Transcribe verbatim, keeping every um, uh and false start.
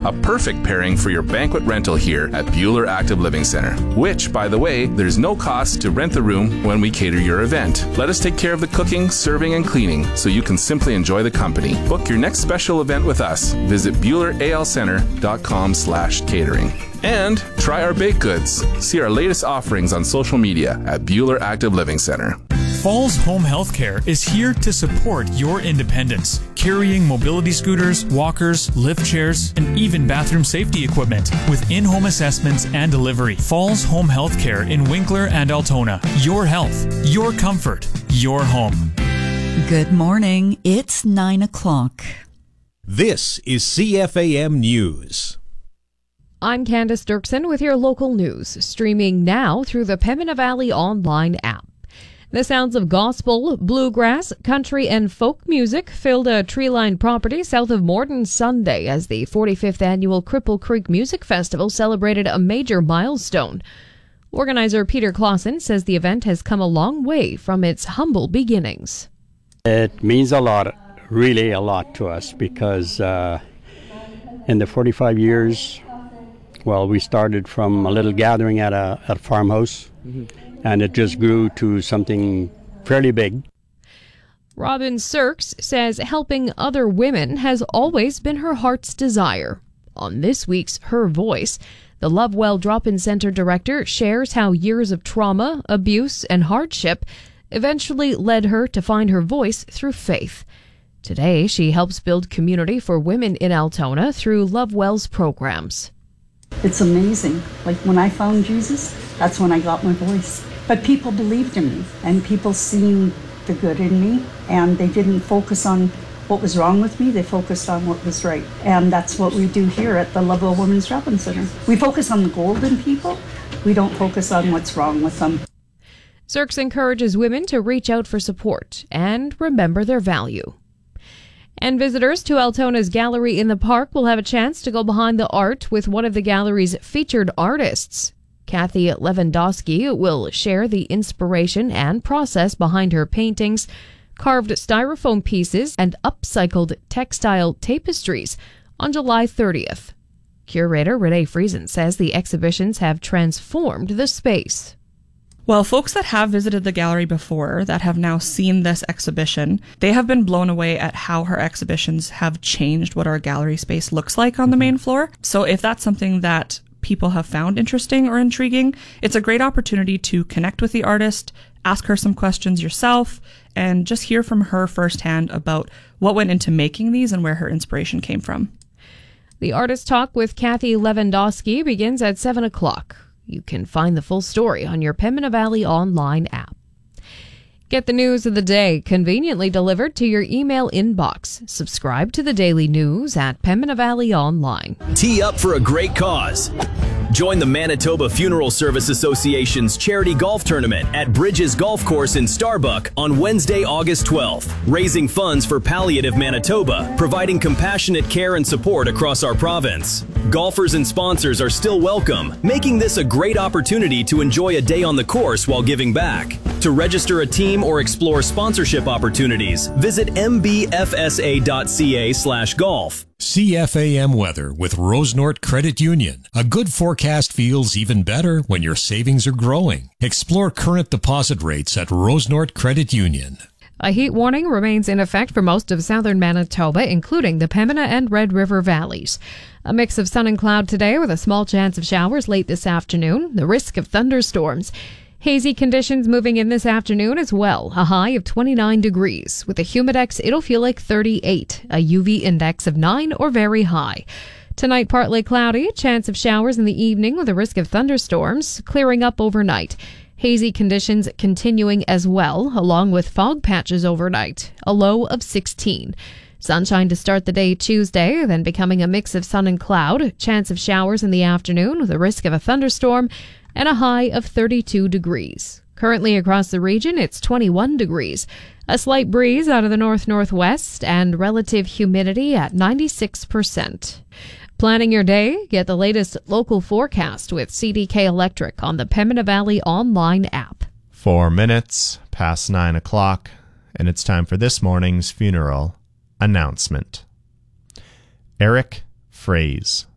a perfect pairing for your banquet rental here at Bueller Active Living Center, which, by the way, there's no cost to rent the room when we cater your event. Let us take care of the cooking, serving, and cleaning so you can simply enjoy the company. Book your next special event with us. Visit Bueller A L Center dot com slash catering. And try our baked goods. See our latest offerings on social media at Bueller Active Living Center. Falls Home Healthcare is here to support your independence, carrying mobility scooters, walkers, lift chairs, and even bathroom safety equipment with in-home assessments and delivery. Falls Home Healthcare in Winkler and Altona. Your health, your comfort, your home. Good morning. It's nine o'clock. This is C F A M News. I'm Candace Dirksen with your local news, streaming now through the Pembina Valley online app. The sounds of gospel, bluegrass, country, and folk music filled a tree-lined property south of Morden Sunday as the forty-fifth annual Cripple Creek Music Festival celebrated a major milestone. Organizer Peter Clausen says the event has come a long way from its humble beginnings. It means a lot, really a lot to us, because uh, in the forty-five years, well, we started from a little gathering at a, at a farmhouse. Mm-hmm. And it just grew to something fairly big. Robin Sirks says helping other women has always been her heart's desire. On this week's Her Voice, the Lovewell Drop-In Center director shares how years of trauma, abuse, and hardship eventually led her to find her voice through faith. Today, she helps build community for women in Altona through Lovewell's programs. It's amazing. Like when I found Jesus, that's when I got my voice. But people believed in me, and people seen the good in me, and they didn't focus on what was wrong with me, they focused on what was right. And that's what we do here at the Lovewell Women's Drop-In Center. We focus on the gold in people, we don't focus on what's wrong with them. Sirks encourages women to reach out for support and remember their value. And visitors to Altona's Gallery in the Park will have a chance to go behind the art with one of the gallery's featured artists. Kathy Lewandowski will share the inspiration and process behind her paintings, carved styrofoam pieces, and upcycled textile tapestries on July thirtieth. Curator Renee Friesen says the exhibitions have transformed the space. Well, folks that have visited the gallery before, that have now seen this exhibition, they have been blown away at how her exhibitions have changed what our gallery space looks like on the main floor. So if that's something that people have found interesting or intriguing, it's a great opportunity to connect with the artist, ask her some questions yourself, and just hear from her firsthand about what went into making these and where her inspiration came from. The Artist Talk with Kathy Lewandowski begins at seven o'clock. You can find the full story on your Pembina Valley online app. Get the news of the day conveniently delivered to your email inbox. Subscribe to the daily news at Pembina Valley Online. Tee up for a great cause. Join the Manitoba Funeral Service Association's charity golf tournament at Bridges Golf Course in Starbuck on Wednesday, August twelfth, raising funds for Palliative Manitoba, providing compassionate care and support across our province. Golfers and sponsors are still welcome, making this a great opportunity to enjoy a day on the course while giving back. To register a team or explore sponsorship opportunities, visit m b f s a dot c a slash golf. C F A M weather with Rosenort Credit Union. A good forecast feels even better when your savings are growing. Explore current deposit rates at Rosenort Credit Union. A heat warning remains in effect for most of southern Manitoba, including the Pembina and Red River valleys. A mix of sun and cloud today with a small chance of showers late this afternoon. The risk of thunderstorms. Hazy conditions moving in this afternoon as well. A high of twenty-nine degrees. With a humidex, it'll feel like thirty-eight. A U V index of nine or very high. Tonight, partly cloudy. Chance of showers in the evening with a risk of thunderstorms. Clearing up overnight. Hazy conditions continuing as well, along with fog patches overnight. A low of sixteen. Sunshine to start the day Tuesday, then becoming a mix of sun and cloud. Chance of showers in the afternoon with a risk of a thunderstorm. And a high of thirty-two degrees. Currently across the region, it's twenty-one degrees. A slight breeze out of the north-northwest and relative humidity at ninety-six percent. Planning your day? Get the latest local forecast with C D K Electric on the Pembina Valley online app. Four minutes past nine o'clock, and it's time for this morning's funeral announcement. Eric Fraze.